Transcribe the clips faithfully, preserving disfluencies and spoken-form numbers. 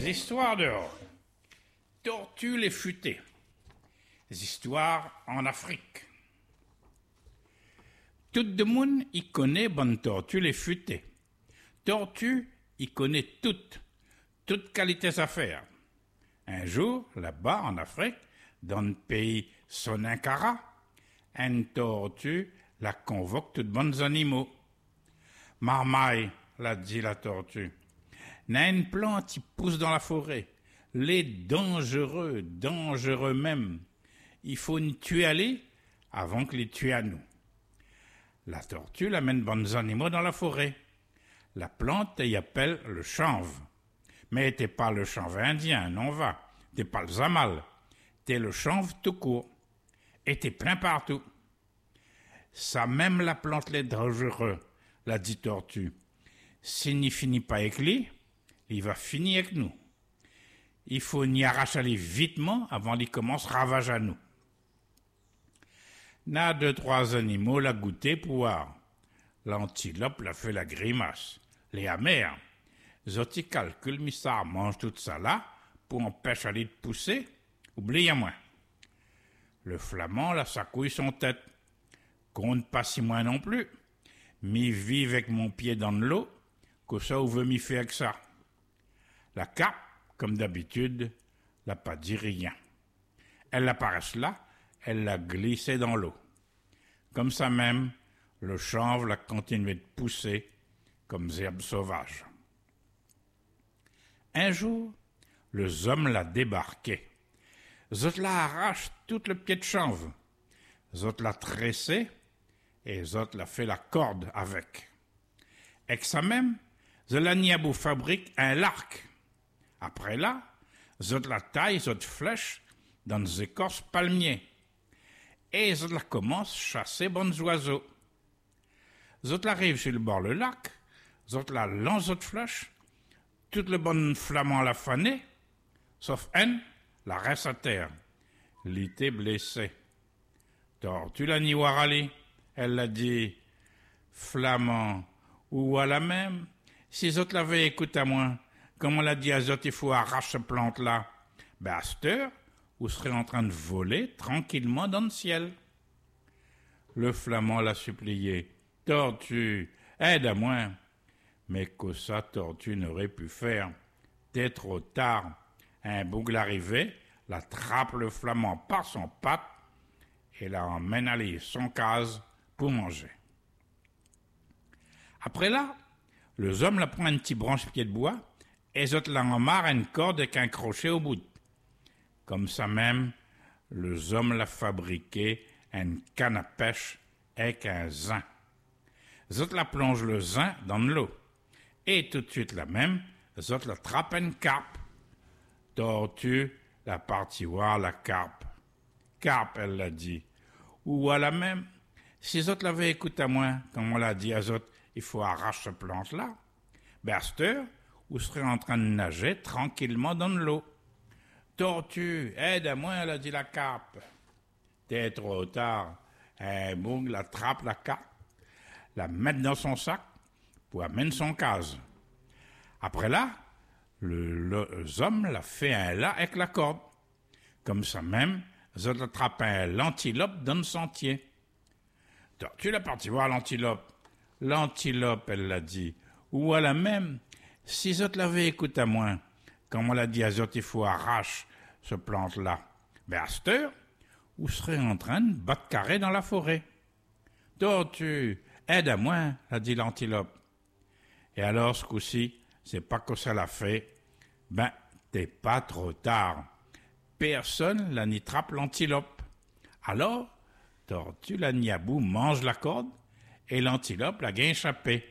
Histoires dehors. Tortues les futées. Histoires en Afrique. Tout le monde y connaît bonne tortue les futées. Tortue y connaît toutes, toutes qualités à faire. Un jour, là-bas en Afrique, dans le pays Sonincara, une tortue la convoque toutes bonnes animaux. Marmaille, l'a dit la tortue, n'a une plante qui pousse dans la forêt. Les dangereux, dangereux même. Il faut nous tuer aller avant que les tuer à nous. La tortue l'amène bonnes animaux dans la forêt. La plante y appelle le chanvre. Mais t'es pas le chanvre indien, non va. T'es pas le zamal. T'es le chanvre tout court. Et t'es plein partout. Ça même la plante les dangereux, l'a dit tortue. S'il n'y finit pas avec lui, il va finir avec nous. Il faut n'y arracher aller vitement avant qu'il commence ravage à nous. N'a deux, trois animaux l'a goûté pour voir. L'antilope l'a fait la grimace. Les amers. Zoti calcule, mais ça mange tout ça là pour empêcher aller de pousser. Oubliez-moi. Le flamand l'a secoué son tête. Compte pas si moi non plus. M'y vive avec mon pied dans l'eau, que ça ou veut m'y faire avec ça. La carpe, comme d'habitude, n'a pas dit rien. Elle apparaisse là, elle l'a glissé dans l'eau. Comme ça même, le chanvre l'a continué de pousser comme herbe sauvage. Un jour, les hommes l'a débarqué. Zot l'a arraché tout le pied de chanvre. Zot l'a tressé et Zot l'a fait la corde avec. Avec ça même, Zolaniabou fabrique un larc. Après là, Zot la taille, Zot flèche dans des écorces palmiers. Et Zot la commence à chasser bons oiseaux. Zot arrive sur le bord le lac, Zot la lance Zot flèche, toutes les bonnes flamands la fané, sauf une, la reste à terre. L'ité blessée. Tortue la ni warali, elle l'a dit, flamand, ou à la même, si Zot l'avait écouté à moi, comme on l'a dit à Zot, il faut arracher cette plante-là, ben à cette heure, vous serez en train de voler tranquillement dans le ciel. Le flamand l'a supplié, tortue, aide à moi. Mais que ça, tortue n'aurait pu faire. Dès trop tard, un bougle arrivé, l'attrape le flamand par son patte et la emmène aller son case pour manger. Après là, les hommes la prend une petite branche pied de bois et les autres la emmarrent une corde avec un crochet au bout. Comme ça même, les hommes la fabriqué une canne à pêche avec un zin. Les autres la plongent le zin dans l'eau. Et tout de suite la même, les autres la trappent une carpe. Tortue la partie voir la carpe. Carpe, elle l'a dit. Ou à la même, si les autres l'avaient écouté à moi, comme on l'a dit à les autres, il faut arracher cette plante-là. Ben à cette heure, vous serez en train de nager tranquillement dans l'eau. Tortue, aide à moi, elle a dit la carpe. T'es trop tard. Un bougle attrape la carpe, la met dans son sac pour amener son case. Après là, le, le, les hommes l'a fait un là avec la corde. Comme ça même, ils ont attrapé un l'antilope dans le sentier. Tortue l'a parti voir l'antilope. L'antilope, elle l'a dit. Ou à la même, si Zot l'avait écouté à moi, comme on l'a dit à Zot, il faut arracher ce plante-là. Ben à cette heure, vous serez en train de battre carré dans la forêt. Tortue, aide à moi, a dit l'antilope. Et alors, ce coup-ci, c'est pas que ça l'a fait. Ben, t'es pas trop tard. Personne la n'y trappe l'antilope. Alors, Tortue la niabou mange la corde et l'antilope la gagne échappé.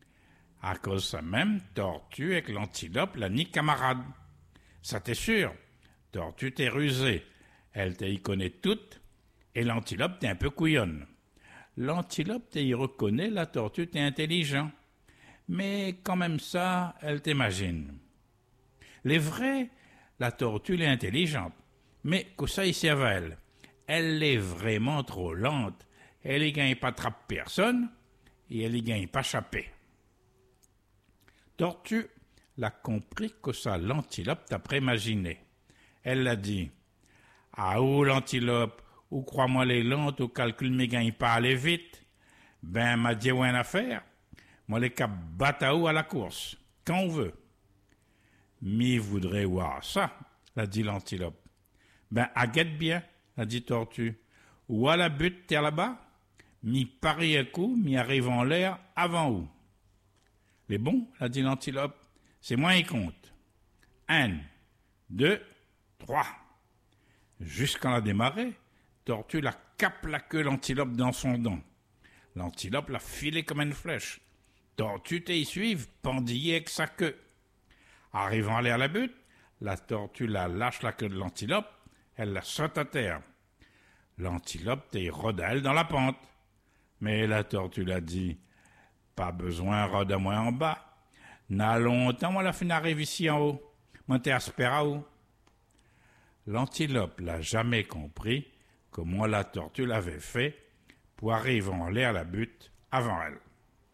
À cause de ça même, Tortue avec l'antilope la nie camarade. Ça t'est sûr, Tortue t'es rusée. Elle t'y connaît toute et l'antilope t'es un peu couillonne. L'antilope t'y reconnaît, la tortue t'es intelligent. Mais quand même ça, elle t'imagine. Les vrais, la tortue est intelligente. Mais que ça ici à elle, elle est vraiment trop lente. Elle y gagne pas attrape personne et elle y gagne pas chapper. Tortue l'a compris que ça l'antilope t'a préimaginé. Elle l'a dit, « Ah où l'antilope, ou crois-moi les lentes, ou calcule mes gains pas aller vite. Ben, m'a dit ou une affaire, moi les cap bataou à la course, quand on veut. » Mi voudrait voir ça, l'a dit l'antilope. Ben, aguette bien, l'a dit Tortue. Ou à la butte, t'es là-bas? Mi parie un coup, mi arrive en l'air avant où? Les bons, l'a dit l'antilope, c'est moi qui compte. Un, deux, trois. Jusqu'à la démarrer, Tortue la cape la queue l'antilope dans son dent. L'antilope l'a filé comme une flèche. Tortue t'y suive, pendillé avec sa queue. Arrivant à l'air la butte, la tortue la lâche la queue de l'antilope, elle la saute à terre. L'antilope t'y rodale dans la pente. Mais la tortue l'a dit, pas besoin rôde à moi en bas. N'a longtemps, moi la fin arrive ici en haut. Moi t'es aspère à haut. L'antilope l'a jamais compris comment la tortue l'avait fait pour arriver en l'air la butte avant elle.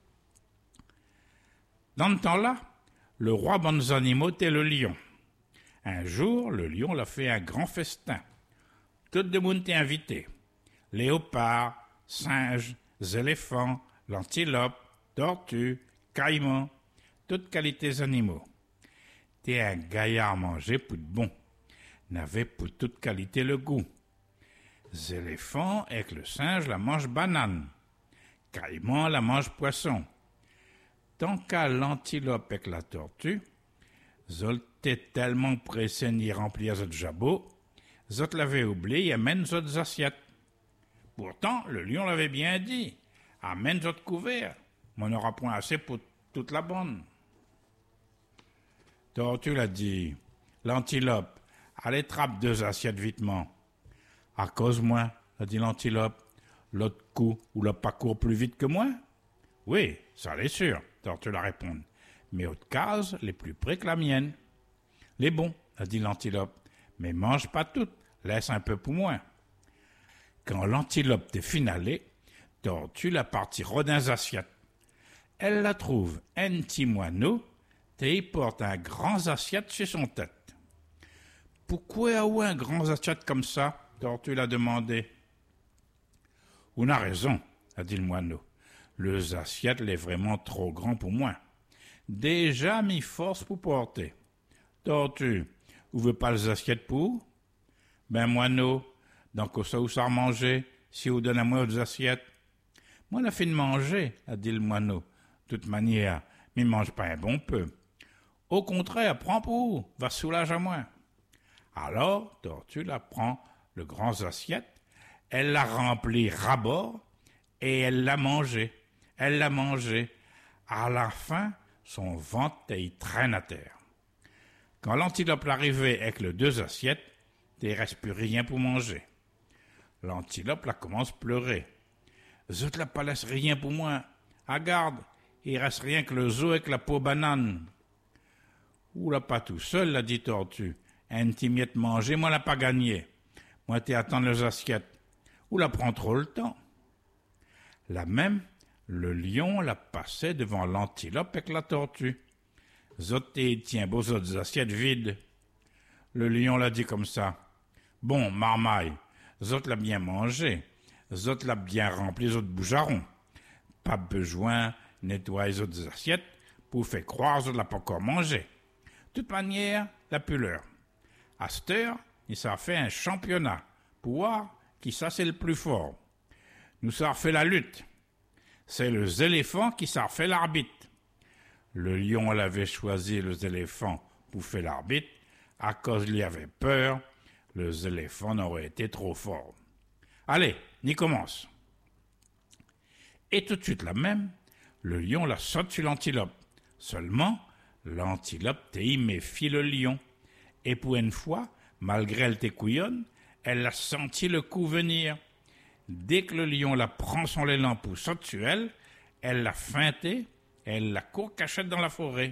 Dans le temps-là, le roi bonnes animaux était le lion. Un jour, le lion l'a fait un grand festin. Tout le monde était invité. Léopards, singes, éléphants, l'antilope, tortues, caïmans, toutes qualités animaux. T'es un gaillard manger pour de bon. N'avait pour toute qualité le goût. Éléphants avec le singe la mange banane. Caïman la mange poisson. Tant qu'à l'antilope avec la tortue, zol t'es tellement pressé d'y remplir zot jabot, zot l'avait oublié et amène zot assiettes. Pourtant, le lion l'avait bien dit, amène zot couvert, m'en aura point assez pour toute la bonne. Tortue l'a dit, l'antilope, allez trappe deux assiettes vitement. À cause moi, a dit l'antilope, l'autre coup ou le pas court plus vite que moi? Oui, ça l'est sûr, Tortue la répond, mais autres cases les plus près que la mienne. Les bons, a dit l'antilope, mais mange pas toutes, laisse un peu pour moi. Quand l'antilope t'est finalé, Tortue la partie rodins assiettes. Elle la trouve un petit moineau, et il porte un grand assiette chez son tête. Pourquoi a-t-il un grand assiette comme ça? Tortue l'a demandé. On a raison, a dit le moineau. Le assiette l'est vraiment trop grand pour moi. Déjà mis force pour porter. Tortue, vous veut pas les assiettes pour? Ben moineau, donc ça où ça manger, si vous donnez à moi aux assiettes. Moi la fin de manger, a dit le moineau. De toute manière, mais mange pas un bon peu. Au contraire, prends pour vous, va soulager à moi. Alors, Tortue la prend le grand assiette, elle l'a rempli ras-bord et elle l'a mangé. Elle l'a mangé. À la fin, son ventre y traîne à terre. Quand l'antilope l'arrivait avec les deux assiettes, il ne reste plus rien pour manger. L'antilope la commence à pleurer. Zut la pas laisse rien pour moi. Ah garde, il reste rien que le zoo avec la peau banane. Ou la pas tout seul, l'a dit Tortue. Un petit miette manger, moi l'a pas gagné. Moi t'es attendre les assiettes. Ou la prend trop le temps. La même, le lion la passait devant l'antilope avec la tortue. Zot t'es tiens beaux autres assiettes vides. Le lion l'a dit comme ça. Bon, marmaille, zot l'a bien mangé. Zot l'a bien rempli les autres boujarons. Pas besoin nettoyer les autres assiettes pour faire croire zot l'a pas encore mangé. De toute manière, la puleur. À cette heure, il s'en fait un championnat pour voir qui ça c'est le plus fort. Nous ça fait la lutte. C'est les éléphants qui ça fait l'arbitre. Le lion l'avait choisi les éléphants pour faire l'arbitre à cause il y avait peur. Les éléphants n'auraient été trop forts. Allez, n'y commence. Et tout de suite la même, le lion la saute sur l'antilope. Seulement, l'antilope t'y méfie le lion. Et pour une fois, malgré elle t'es couillonne, elle a senti le coup venir. Dès que le lion la prend son élan pour sauter sur elle, elle l'a feinté et elle la court cachette dans la forêt.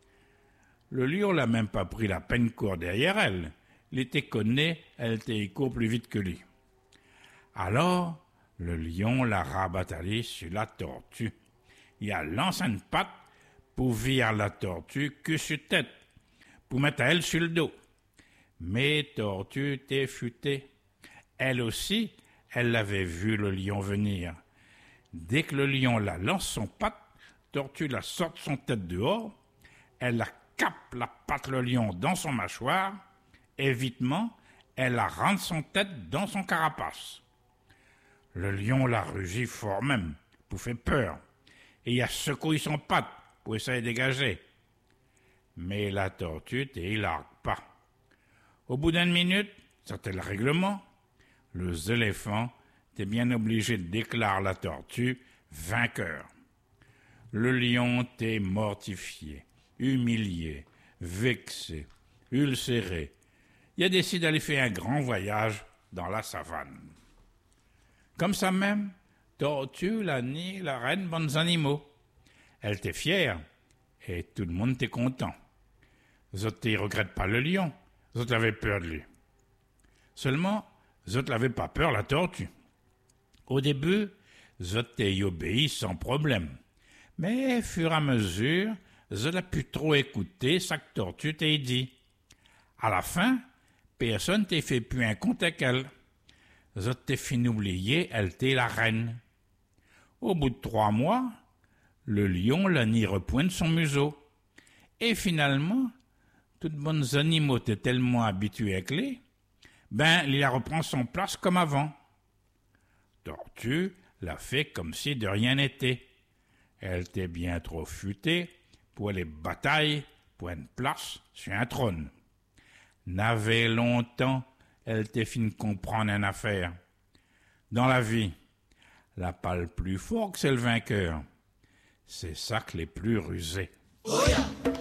Le lion l'a même pas pris la peine de courir derrière elle. Il était connu, elle était court plus vite que lui. Alors, le lion l'a rabattu sur la tortue. Il a lancé une patte, pour virer la tortue que sur tête, pour mettre elle sur le dos. Mais tortue était futée. Elle aussi, elle avait vu le lion venir. Dès que le lion la lance son patte, tortue la sort son tête dehors, elle la cape la patte le lion dans son mâchoire, et vitement, elle la rentre son tête dans son carapace. Le lion la rugit fort même, pour faire peur, et il a secoué son patte pour essayer de dégager. Mais la tortue ne largue pas. Au bout d'une minute, c'était le règlement, les éléphants étaient bien obligés de déclarer la tortue vainqueur. Le lion était mortifié, humilié, vexé, ulcéré. Il a décidé d'aller faire un grand voyage dans la savane. Comme ça même, tortue, la nie, la reine, bons animaux. Elle était fière et tout le monde était content. Les autres ne regrettent pas le lion, les autres avaient peur de lui. Seulement, les autres n'avaient pas peur la tortue. Au début, les autres y obéissent sans problème. Mais, au fur et à mesure, je n'ai plus trop écouté ce que tortue t'a dit. À la fin, personne t'a fait plus un compte avec elle. Je t'ai fini oublier, elle était la reine. Au bout de trois mois, le lion l'a ni repointe son museau. Et finalement, tous les bons animaux étaient tellement habitués avec lui, ben, il la reprend son place comme avant. Tortue l'a fait comme si de rien n'était. Elle était bien trop futée pour les batailles pour une place sur un trône. N'avait longtemps, elle était fine comprendre une affaire. Dans la vie, la pas le plus fort que c'est le vainqueur. C'est ça que les plus rusés. Oh yeah.